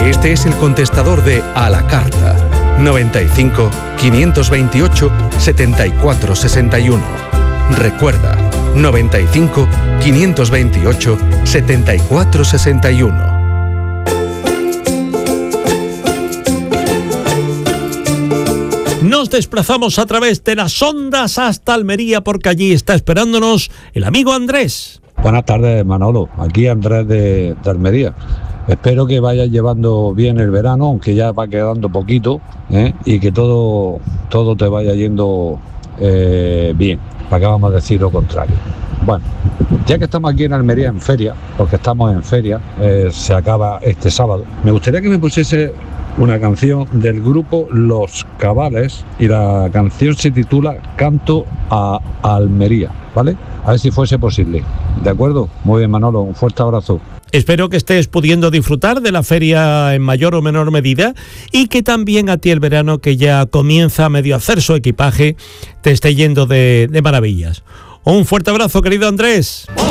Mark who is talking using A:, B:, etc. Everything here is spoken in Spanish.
A: Este es el contestador de A la Carta. 95 528 74 61. Recuerda, 95 528 74 61.
B: Nos desplazamos a través de las ondas hasta Almería porque allí está esperándonos el amigo Andrés.
C: Buenas tardes, Manolo. Aquí Andrés de Almería. Espero que vayas llevando bien el verano, aunque ya va quedando poquito, y que todo te vaya yendo bien. ¿Para qué vamos a decir lo contrario? Bueno, ya que estamos aquí en Almería en feria, porque estamos en feria, se acaba este sábado, me gustaría que me pusiese una canción del grupo Los Cabales y la canción se titula Canto a Almería, ¿vale? A ver si fuese posible. ¿De acuerdo? Muy bien, Manolo, un fuerte abrazo.
B: Espero que estés pudiendo disfrutar de la feria en mayor o menor medida y que también a ti el verano, que ya comienza a medio hacer su equipaje, te esté yendo de maravillas. Un fuerte abrazo, querido Andrés.